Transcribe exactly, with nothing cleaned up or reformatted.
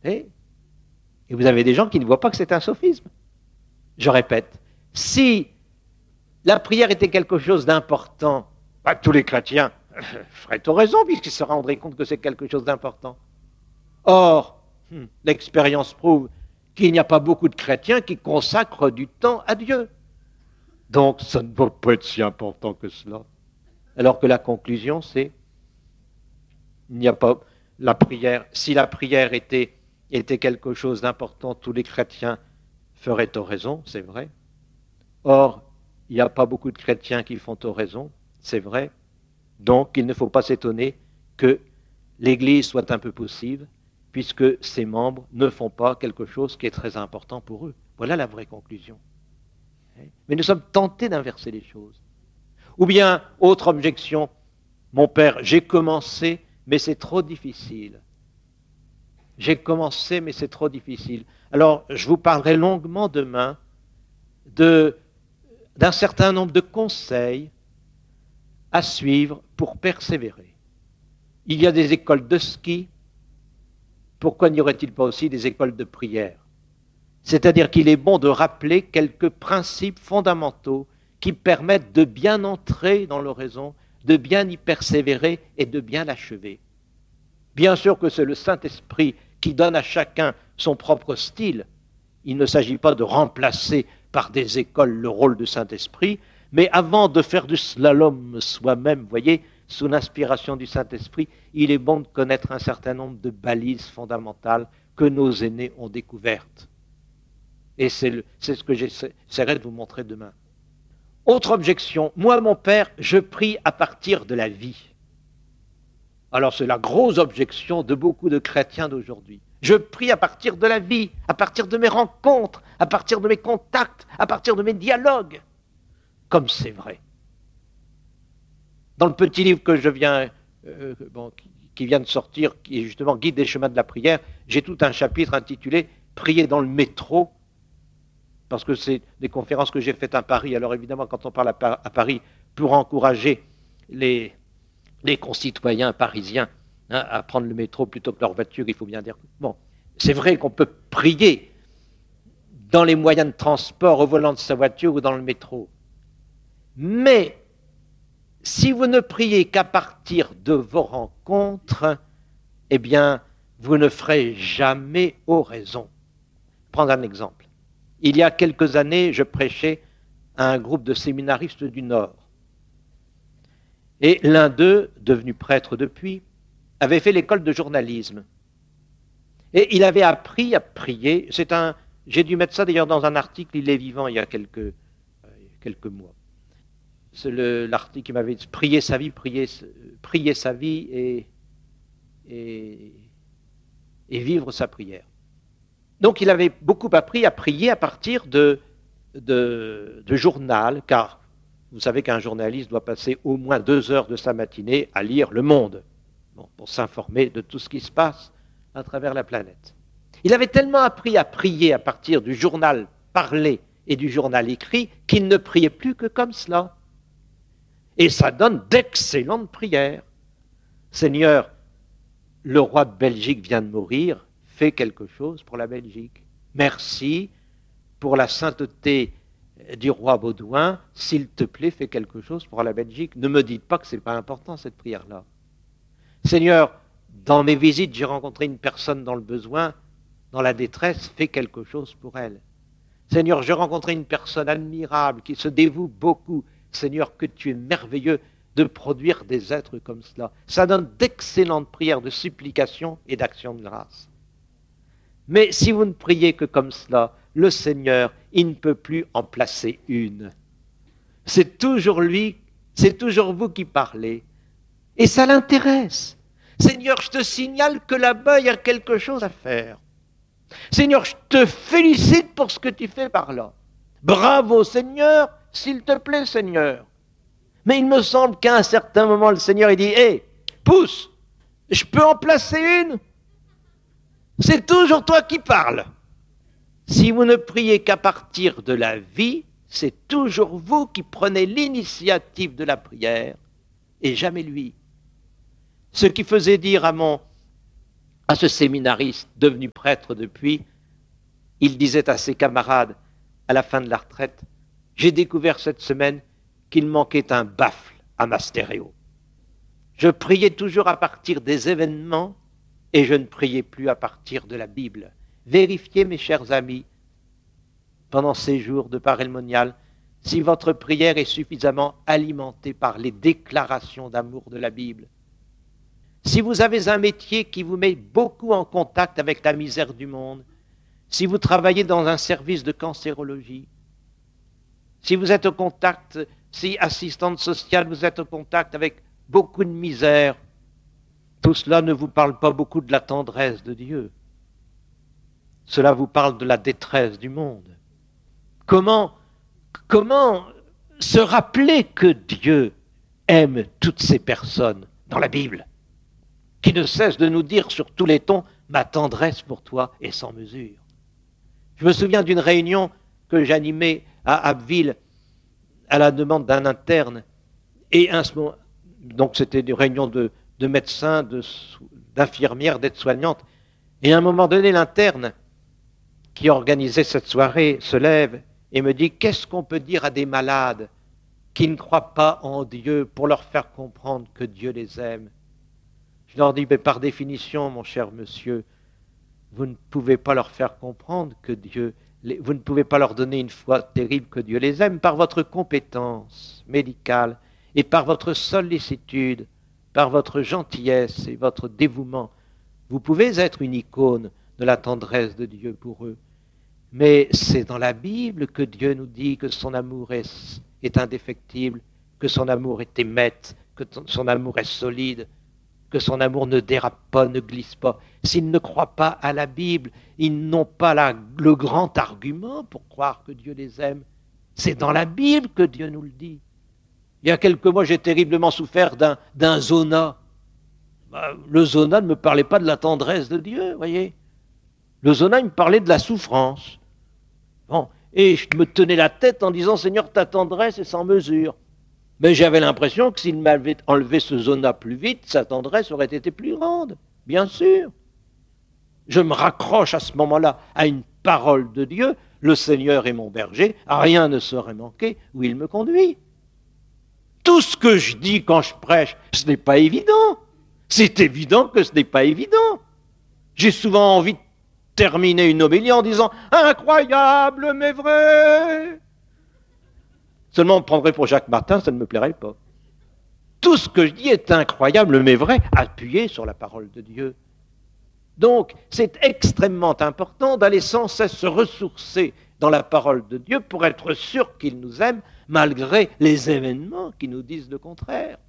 Et, et vous avez des gens qui ne voient pas que c'est un sophisme. Je répète, si la prière était quelque chose d'important, bah, tous les chrétiens feraient oraison puisqu'ils se rendraient compte que c'est quelque chose d'important. Or, hmm, l'expérience prouve qu'il n'y a pas beaucoup de chrétiens qui consacrent du temps à Dieu. Donc, ça ne va pas être si important que cela. Alors que la conclusion, c'est il n'y a pas la prière. Si la prière était, était quelque chose d'important, tous les chrétiens feraient oraison, c'est vrai. Or, il n'y a pas beaucoup de chrétiens qui font oraison, c'est vrai. Donc, il ne faut pas s'étonner que l'Église soit un peu poussive, puisque ses membres ne font pas quelque chose qui est très important pour eux. Voilà la vraie conclusion. Mais nous sommes tentés d'inverser les choses. Ou bien, autre objection, mon père, j'ai commencé, mais c'est trop difficile. J'ai commencé, mais c'est trop difficile. Alors, je vous parlerai longuement demain de, d'un certain nombre de conseils à suivre pour persévérer. Il y a des écoles de ski, pourquoi n'y aurait-il pas aussi des écoles de prière? C'est-à-dire qu'il est bon de rappeler quelques principes fondamentaux qui permettent de bien entrer dans l'oraison, de bien y persévérer et de bien l'achever. Bien sûr que c'est le Saint-Esprit qui donne à chacun son propre style. Il ne s'agit pas de remplacer par des écoles le rôle du Saint-Esprit, mais avant de faire du slalom soi-même, vous voyez, sous l'inspiration du Saint-Esprit, il est bon de connaître un certain nombre de balises fondamentales que nos aînés ont découvertes. Et c'est, le, c'est ce que j'essaierai de vous montrer demain. Autre objection, moi mon père, je prie à partir de la vie. Alors c'est la grosse objection de beaucoup de chrétiens d'aujourd'hui. Je prie à partir de la vie, à partir de mes rencontres, à partir de mes contacts, à partir de mes dialogues. Comme c'est vrai. Dans le petit livre que je viens, euh, bon, qui, qui vient de sortir, qui est justement Guide des chemins de la prière, j'ai tout un chapitre intitulé « Prier dans le métro », parce que c'est des conférences que j'ai faites à Paris. Alors évidemment, quand on parle à, à Paris, pour encourager les, les concitoyens parisiens hein, à prendre le métro plutôt que leur voiture, il faut bien dire que, bon, c'est vrai qu'on peut prier dans les moyens de transport, au volant de sa voiture ou dans le métro. Mais si vous ne priez qu'à partir de vos rencontres, eh bien, vous ne ferez jamais oraison. Prendre un exemple. Il y a quelques années, je prêchais à un groupe de séminaristes du Nord. Et l'un d'eux, devenu prêtre depuis, avait fait l'école de journalisme. Et il avait appris à prier. C'est un, j'ai dû mettre ça d'ailleurs dans un article, il est vivant il y a quelques, euh, quelques mois. C'est le, l'article qui m'avait dit prier sa vie, prier, prier sa vie et, et, et vivre sa prière. Donc il avait beaucoup appris à prier à partir de, de, de journal, car vous savez qu'un journaliste doit passer au moins deux heures de sa matinée à lire Le Monde, bon, pour s'informer de tout ce qui se passe à travers la planète. Il avait tellement appris à prier à partir du journal parlé et du journal écrit qu'il ne priait plus que comme cela. Et ça donne d'excellentes prières. Seigneur, le roi de Belgique vient de mourir, fais quelque chose pour la Belgique. Merci pour la sainteté du roi Baudouin, s'il te plaît, fais quelque chose pour la Belgique. Ne me dites pas que ce n'est pas important, cette prière-là. Seigneur, dans mes visites, j'ai rencontré une personne dans le besoin, dans la détresse, fais quelque chose pour elle. Seigneur, j'ai rencontré une personne admirable qui se dévoue beaucoup. Seigneur, que tu es merveilleux de produire des êtres comme cela. Ça donne d'excellentes prières de supplication et d'action de grâce. Mais si vous ne priez que comme cela, le Seigneur, il ne peut plus en placer une. C'est toujours lui, c'est toujours vous qui parlez. Et ça l'intéresse. Seigneur, je te signale que là-bas, il y a quelque chose à faire. Seigneur, je te félicite pour ce que tu fais par là. Bravo, Seigneur, s'il te plaît, Seigneur. Mais il me semble qu'à un certain moment, le Seigneur, il dit, hé, hey, pousse, je peux en placer une? C'est toujours toi qui parles. Si vous ne priez qu'à partir de la vie, c'est toujours vous qui prenez l'initiative de la prière et jamais lui. Ce qui faisait dire à mon, à ce séminariste devenu prêtre depuis, il disait à ses camarades à la fin de la retraite, « J'ai découvert cette semaine qu'il manquait un baffle à ma stéréo. Je priais toujours à partir des événements et je ne priais plus à partir de la Bible. Vérifiez, mes chers amis, pendant ces jours de parémonial, si votre prière est suffisamment alimentée par les déclarations d'amour de la Bible. Si vous avez un métier qui vous met beaucoup en contact avec la misère du monde, si vous travaillez dans un service de cancérologie, si vous êtes au contact, si assistante sociale, vous êtes au contact avec beaucoup de misère, tout cela ne vous parle pas beaucoup de la tendresse de Dieu. Cela vous parle de la détresse du monde. Comment, comment se rappeler que Dieu aime toutes ces personnes dans la Bible, qui ne cesse de nous dire sur tous les tons, ma tendresse pour toi est sans mesure. Je me souviens d'une réunion que j'animais à Abbeville à la demande d'un interne, et un, donc c'était une réunion de, de médecins, de, d'infirmières, d'aides-soignantes, et à un moment donné, l'interne qui organisait cette soirée se lève et me dit, qu'est-ce qu'on peut dire à des malades qui ne croient pas en Dieu pour leur faire comprendre que Dieu les aime? Je leur dis, mais par définition, mon cher monsieur, vous ne pouvez pas leur faire comprendre que Dieu, les, vous ne pouvez pas leur donner une foi terrible que Dieu les aime par votre compétence médicale et par votre sollicitude, par votre gentillesse et votre dévouement. Vous pouvez être une icône de la tendresse de Dieu pour eux. Mais c'est dans la Bible que Dieu nous dit que son amour est, est indéfectible, que son amour est émette, que son amour est solide, que son amour ne dérape pas, ne glisse pas. S'ils ne croient pas à la Bible, ils n'ont pas la, le grand argument pour croire que Dieu les aime. C'est dans la Bible que Dieu nous le dit. Il y a quelques mois, j'ai terriblement souffert d'un, d'un zona. Le zona ne me parlait pas de la tendresse de Dieu, voyez. Le zona, il me parlait de la souffrance. Bon, et je me tenais la tête en disant, Seigneur, ta tendresse est sans mesure. Mais j'avais l'impression que s'il m'avait enlevé ce zona plus vite, sa tendresse aurait été plus grande, bien sûr. Je me raccroche à ce moment-là à une parole de Dieu, le Seigneur est mon berger, rien ne saurait manquer où il me conduit. Tout ce que je dis quand je prêche, ce n'est pas évident. C'est évident que ce n'est pas évident. J'ai souvent envie de terminer une homélie en disant « Incroyable, mais vrai !» Seulement on me prendrait pour Jacques Martin, ça ne me plairait pas. Tout ce que je dis est incroyable, mais vrai, appuyé sur la parole de Dieu. Donc, c'est extrêmement important d'aller sans cesse se ressourcer dans la parole de Dieu pour être sûr qu'il nous aime malgré les événements qui nous disent le contraire.